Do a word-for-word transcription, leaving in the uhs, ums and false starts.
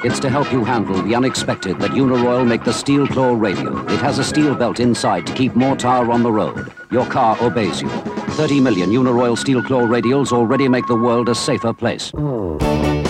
It's to help you handle the unexpected that Uniroyal make the Steel Claw radio. It has a steel belt inside to keep more power on the road. Your car obeys you. thirty million Uniroyal Steel Claw radials already make the world a safer place.